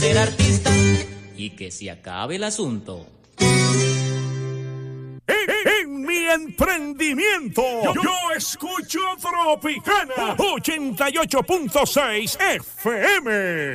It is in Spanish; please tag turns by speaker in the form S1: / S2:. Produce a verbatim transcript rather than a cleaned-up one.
S1: ser artista y que se acabe el asunto.
S2: En, en mi emprendimiento, yo, yo escucho Tropicana ochenta y ocho punto seis F M.